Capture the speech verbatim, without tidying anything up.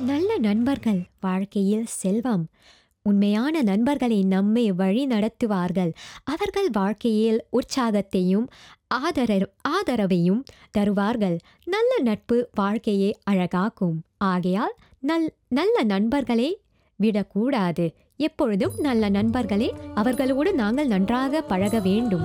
நல்ல நண்பர்கள் வாழ்க்கையில் செல்வம். உண்மையான நண்பர்களை நம்மை வழி நடத்துவார்கள். அவர்கள் வாழ்க்கையில் உற்சாகத்தையும் ஆதர ஆதரவையும் தருவார்கள். நல்ல நட்பு வாழ்க்கையை அழகாக்கும். ஆகையால் நல் நல்ல நண்பர்களை விடக்கூடாது. எப்பொழுதும் நல்ல நண்பர்களே அவர்களோடு நாங்கள் நன்றாக பழக வேண்டும்.